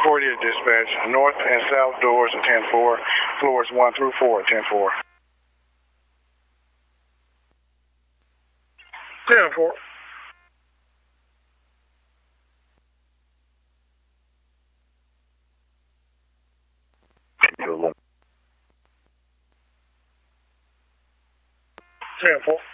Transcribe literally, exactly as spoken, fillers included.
Concordia dispatch. North and south doors of ten four, floors one through four, ten four. ten four. ten four.